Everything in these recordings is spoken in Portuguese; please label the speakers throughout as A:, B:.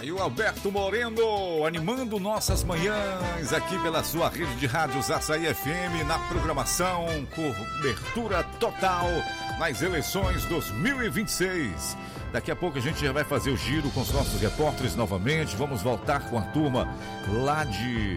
A: E o Alberto Moreno animando nossas manhãs aqui pela sua rede de rádios Açaí FM na programação cobertura total nas eleições 2026. Daqui a pouco a gente já vai fazer o giro com os nossos repórteres novamente. Vamos voltar com a turma lá de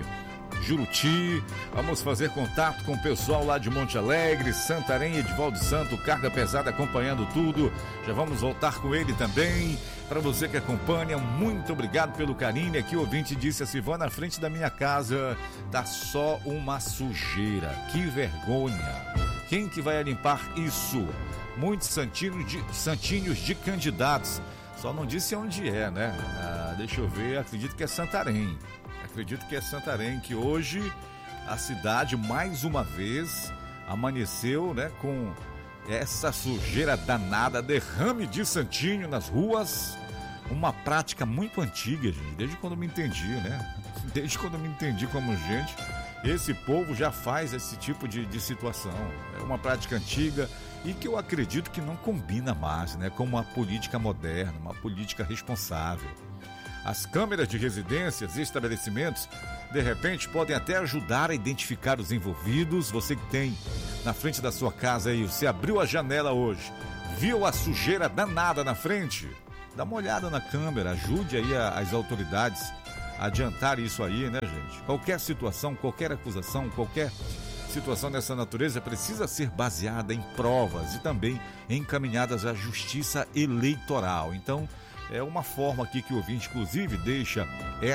A: Juruti, vamos fazer contato com o pessoal lá de Monte Alegre, Santarém, Edivaldo Santo, carga pesada acompanhando tudo. Já vamos voltar com ele também. Para você que acompanha, muito obrigado pelo carinho. Aqui o ouvinte disse: a Silvana, na frente da minha casa tá só uma sujeira, que vergonha. Quem que vai limpar isso? Muitos santinhos de candidatos. Só não disse onde é, né? Deixa eu ver, acredito que é Santarém. Acredito que é Santarém, que hoje a cidade mais uma vez amanheceu, né, com essa sujeira danada, derrame de santinho nas ruas, uma prática muito antiga, gente, desde quando eu me entendi, né? Desde quando eu me entendi como gente, esse povo já faz esse tipo de situação. É uma prática antiga e que eu acredito que não combina mais, né, com uma política moderna, uma política responsável. As câmeras de residências e estabelecimentos, de repente, podem até ajudar a identificar os envolvidos. Você que tem na frente da sua casa aí, você abriu a janela hoje, viu a sujeira danada na frente? Dá uma olhada na câmera, ajude aí as autoridades a adiantar isso aí, né, gente? Qualquer situação, qualquer acusação, qualquer situação dessa natureza precisa ser baseada em provas e também encaminhadas à justiça eleitoral. Então, é uma forma aqui que o ouvinte, inclusive, deixa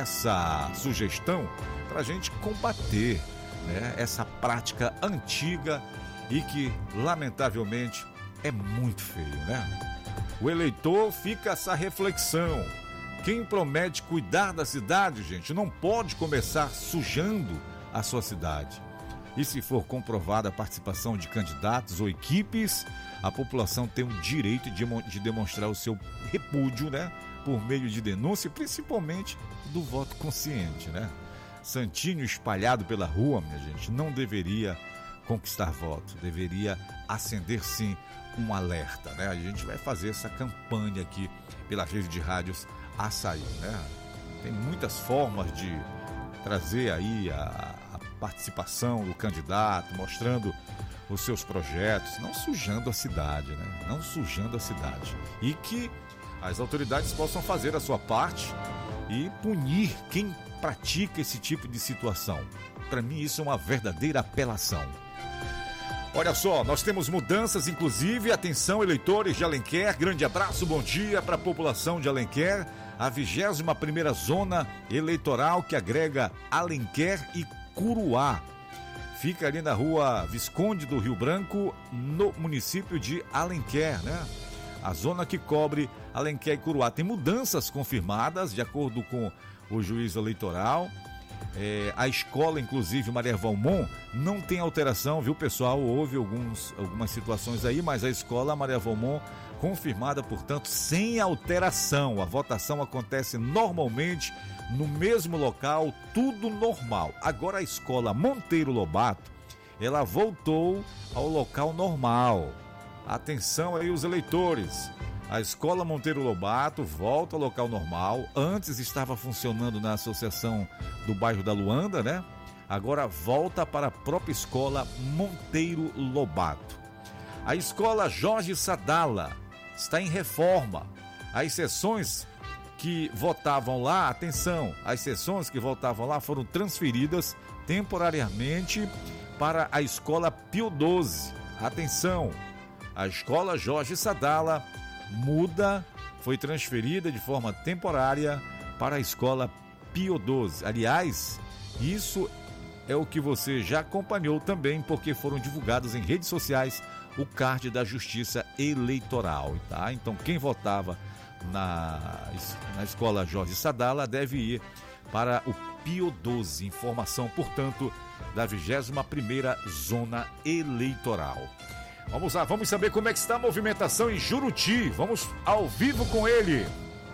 A: essa sugestão para a gente combater, né, essa prática antiga e que, lamentavelmente, é muito feio, né? O eleitor fica essa reflexão. Quem promete cuidar da cidade, gente, não pode começar sujando a sua cidade. E se for comprovada a participação de candidatos ou equipes, a população tem o direito de demonstrar o seu repúdio, né, por meio de denúncia, principalmente do voto consciente, né? Santinho espalhado pela rua, minha gente, não deveria conquistar voto, deveria acender sim um alerta, né? A gente vai fazer essa campanha aqui pela rede de rádios Açaí, né? Tem muitas formas de trazer aí a participação do candidato, mostrando os seus projetos, não sujando a cidade, né? Não sujando a cidade. E que as autoridades possam fazer a sua parte e punir quem pratica esse tipo de situação. Para mim, isso é uma verdadeira apelação. Olha só, nós temos mudanças, inclusive, atenção, eleitores de Alenquer, grande abraço, bom dia para a população de Alenquer, a 21ª zona eleitoral que agrega Alenquer e Curuá. Fica ali na rua Visconde do Rio Branco, no município de Alenquer, né? A zona que cobre Alenquer e Curuá. Tem mudanças confirmadas, de acordo com o juiz eleitoral. A escola, inclusive, Maria Valmont, não tem alteração, viu, pessoal? Houve algumas situações aí, mas a escola Maria Valmont confirmada, portanto, sem alteração. A votação acontece normalmente no mesmo local, tudo normal. Agora a escola Monteiro Lobato, ela voltou ao local normal. Atenção aí os eleitores. A escola Monteiro Lobato volta ao local normal. Antes estava funcionando na associação do bairro da Luanda, né? Agora volta para a própria escola Monteiro Lobato. A escola Jorge Sadala está em reforma. As sessões que votavam lá, atenção, as sessões que votavam lá foram transferidas temporariamente para a escola Pio XII. Atenção, a escola Jorge Sadala foi transferida de forma temporária para a escola Pio XII. Aliás, isso é o que você já acompanhou também, porque foram divulgados em redes sociais o card da Justiça Eleitoral, tá? Então, quem votava na escola Jorge Sadala deve ir para o Pio XII. Informação, portanto, da 21ª Zona Eleitoral. Vamos lá, vamos saber como é que está a movimentação em Juruti. Vamos ao vivo com ele.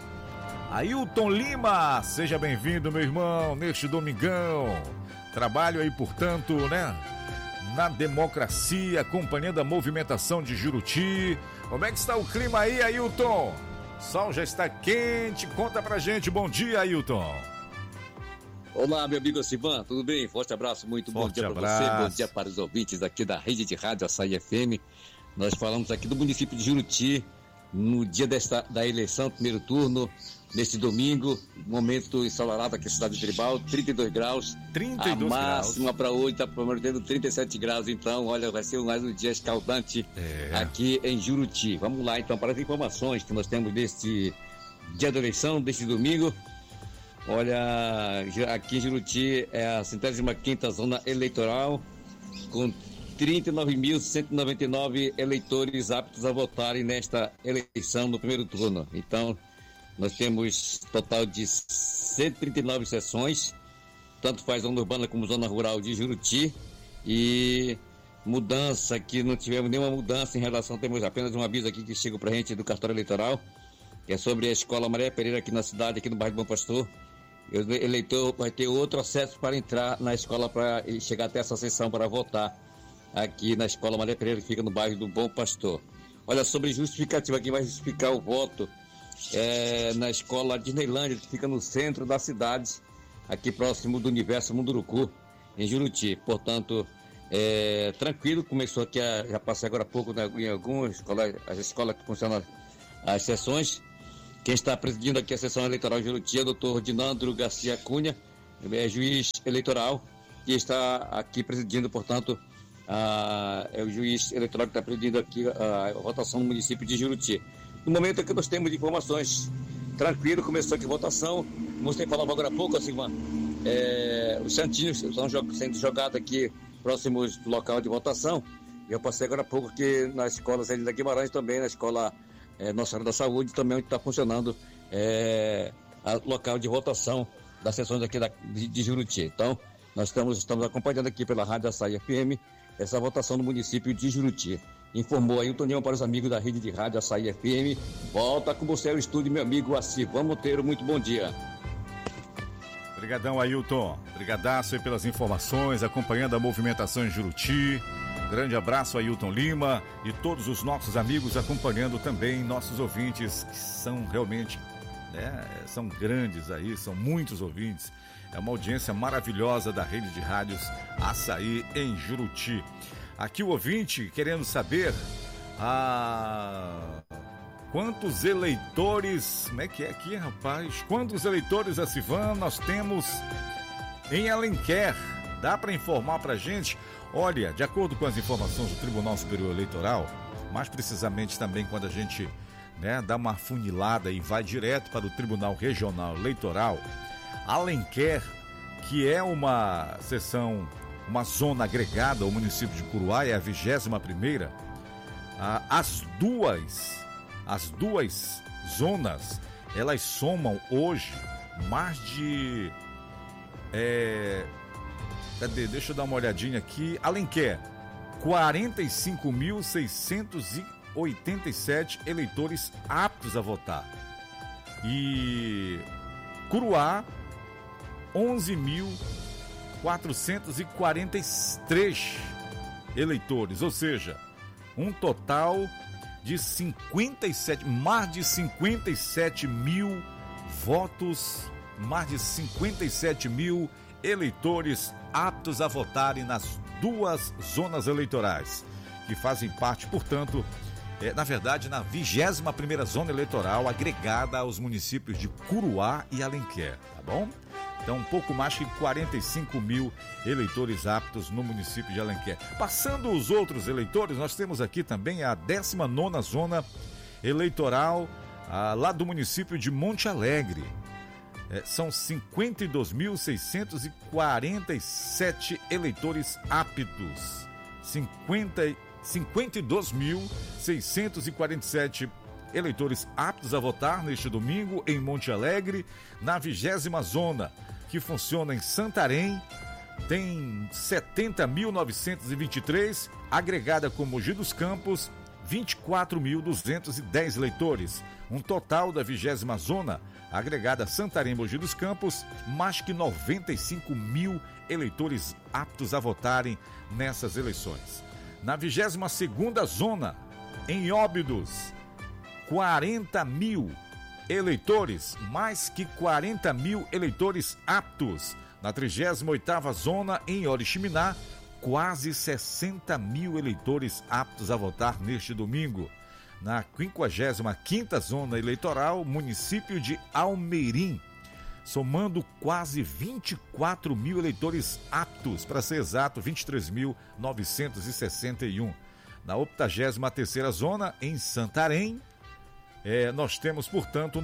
A: Ailton Lima, seja bem-vindo, meu irmão, neste domingão. Trabalho aí, portanto, né, na democracia, acompanhando a movimentação de Juruti. Como é que está o clima aí, Ailton? Sol já está quente, conta pra gente. Bom dia, Ailton.
B: Olá, meu amigo Sivan, tudo bem? Forte abraço, muito bom dia para você, bom dia para os ouvintes aqui da Rede de Rádio Açaí FM. Nós falamos aqui do município de Juruti, no dia da eleição, primeiro turno, neste domingo, momento ensolarado aqui na cidade de Tribal, 32 graus. 32 graus. A máxima para hoje está prometendo 37 graus, então, olha, vai ser mais um dia escaldante aqui em Juruti. Vamos lá, então, para as informações que nós temos deste dia da eleição, deste domingo. Olha, aqui em Juruti é a 105ª zona eleitoral, com 39.199 eleitores aptos a votarem nesta eleição no primeiro turno. Então, nós temos total de 139 sessões, tanto faz zona urbana como zona rural de Juruti, e mudança aqui, não tivemos nenhuma mudança em relação, temos apenas um aviso aqui que chega pra gente do cartório eleitoral, que é sobre a Escola Maria Pereira aqui na cidade, aqui no bairro do Bom Pastor. O eleitor vai ter outro acesso para entrar na escola, para chegar até essa sessão para votar aqui na Escola Maria Pereira, que fica no bairro do Bom Pastor. Olha, sobre justificativa, quem vai justificar o voto na Escola Disneylândia, que fica no centro da cidade, aqui próximo do Universo Munduruku, em Juruti. Portanto, tranquilo, começou aqui, já passei agora há pouco em algumas escolas, as escolas que funcionam as sessões. Quem está presidindo aqui a sessão eleitoral de Juruti é o doutor Dinandro Garcia Cunha, juiz eleitoral, que está aqui presidindo, portanto, é o juiz eleitoral que está presidindo aqui a votação no município de Juruti. No momento que nós temos informações, tranquilo, começou aqui a votação. Você falava agora há pouco, assim, os santinhos estão sendo jogados aqui próximos do local de votação. Eu passei agora há pouco que na escola Zé da Guimarães, também na escola Nossa Senhora da Saúde, também onde está funcionando local de votação das sessões aqui de Juruti. Então, nós estamos acompanhando aqui pela Rádio Açaí FM essa votação no município de Juruti. Informou aí o Toninho para os amigos da Rede de Rádio Açaí FM. Volta com você ao estúdio, meu amigo Assírio Monteiro. Muito bom dia.
A: Obrigadão, Ailton. Brigadaço aí pelas informações, acompanhando a movimentação em Juruti. Grande abraço, Ailton Lima, e todos os nossos amigos acompanhando também, nossos ouvintes, que são realmente, são grandes aí, são muitos ouvintes. É uma audiência maravilhosa da Rede de Rádios Açaí em Juruti. Aqui o ouvinte querendo saber quantos eleitores, como é que é aqui, rapaz? Quantos eleitores da Sivan nós temos em Alenquer? Dá para informar pra gente? Olha, de acordo com as informações do Tribunal Superior Eleitoral, mais precisamente também quando a gente dá uma funilada e vai direto para o Tribunal Regional Eleitoral, Alenquer, que é uma seção, uma zona agregada ao município de Curuá, é a 21ª, as duas zonas, elas somam hoje mais de... deixa eu dar uma olhadinha aqui. Alenquer, 45.687 eleitores aptos a votar. E Curuá, 11.443 eleitores, ou seja, um total de mais de 57 mil votos, mais de 57 mil eleitores aptos a votarem nas duas zonas eleitorais, que fazem parte, portanto, na verdade, na 21ª zona eleitoral agregada aos municípios de Curuá e Alenquer, tá bom? Então, um pouco mais que 45 mil eleitores aptos no município de Alenquer. Passando os outros eleitores, nós temos aqui também a 19ª zona eleitoral lá do município de Monte Alegre. São 52.647 eleitores aptos. 52.647 eleitores aptos a votar neste domingo em Monte Alegre, na 20ª zona, que funciona em Santarém. Tem 70.923, agregada com Mogi dos Campos, 24.210 eleitores. Um total da 20ª zona, agregada Santarém e Mogi dos Campos, mais que 95 mil eleitores aptos a votarem nessas eleições. Na 22ª zona, em Óbidos, 40.000 eleitores, mais que 40 mil eleitores aptos. Na 38ª zona, em Oriximiná, quase 60 mil eleitores aptos a votar neste domingo. Na 55ª zona eleitoral, município de Almeirim, somando quase 24 mil eleitores aptos, para ser exato, 23.961. Na 83ª zona, em Santarém, nós temos, portanto,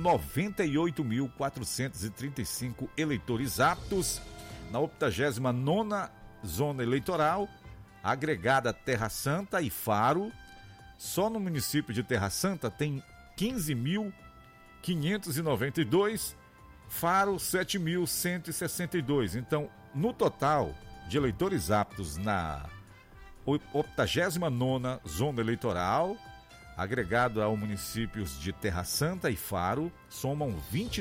A: 98.435 eleitores aptos. Na 89ª zona eleitoral, agregada Terra Santa e Faro, só no município de Terra Santa tem 15.592, Faro 7.162. Então, no total de eleitores aptos na 89ª zona eleitoral, agregado aos municípios de Terra Santa e Faro, somam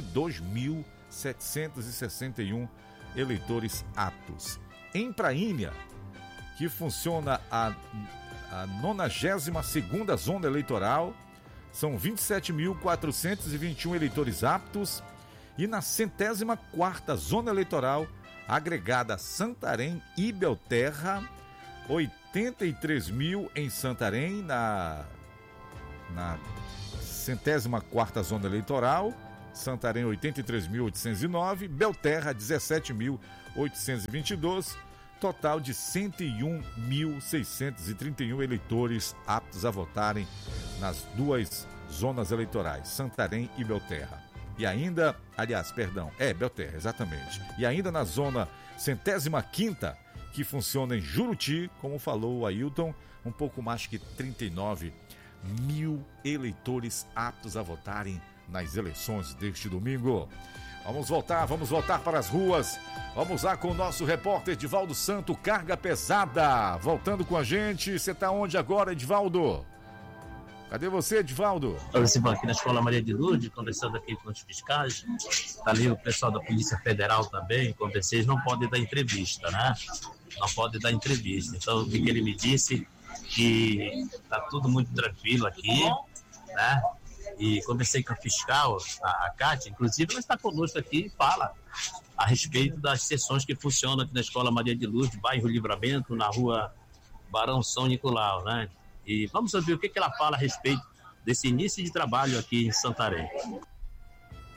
A: 22.761 eleitores aptos. Em Prainha, que funciona a 92ª zona eleitoral, são 27.421 eleitores aptos, e na 104ª zona eleitoral, agregada Santarém e Belterra, 83 mil em Santarém, na 104ª zona eleitoral, Santarém 83.809, Belterra 17.822, total de 101.631 eleitores aptos a votarem nas duas zonas eleitorais, Santarém e Belterra. E ainda, Belterra, exatamente. E ainda na zona 105ª, que funciona em Juruti, como falou o Ailton, um pouco mais que 39 mil eleitores aptos a votarem nas eleições deste domingo. Vamos voltar para as ruas. Vamos lá com o nosso repórter Edivaldo Santo, carga pesada. Voltando com a gente. Você está onde agora, Edivaldo? Cadê você, Edivaldo?
C: Estou aqui na Escola Maria de Lourdes, conversando aqui com os fiscais. Está ali o pessoal da Polícia Federal também. Vocês não podem dar entrevista, né? Não podem dar entrevista. Então, o que ele me disse? Que está tudo muito tranquilo aqui, né? E conversei com a fiscal, a Cátia, inclusive ela está conosco aqui e fala a respeito das sessões que funcionam aqui na Escola Maria de Lourdes, bairro Livramento, na rua Barão São Nicolau, né? E vamos ouvir o que ela fala a respeito desse início de trabalho aqui em Santarém.